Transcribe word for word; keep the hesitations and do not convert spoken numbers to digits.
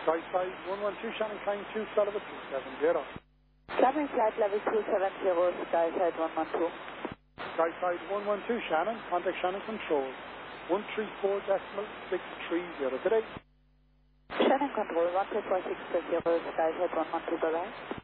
Sky side one one two, Shannon Klein two, Sullivan two seven zero. Climate flight level two seven zero, Sky side one one two. Sky side one one two, Shannon, contact Shannon Control, one three four decimal six three zero. Good day. Shannon Control one three four six zero, Sky side one one two, bye-bye.